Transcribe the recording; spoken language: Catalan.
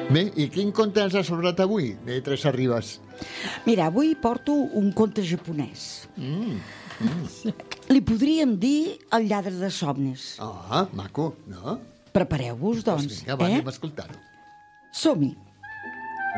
Bé, i quin conte ens ha sobrat avui, de Teresa Ribas? Mira, avui porto un conte japonès. Li podríem dir El lladre de somnis. Ah, maco, no? Prepareu-vos, doncs. Vinga, va, anem a escoltar-ho. Som-hi.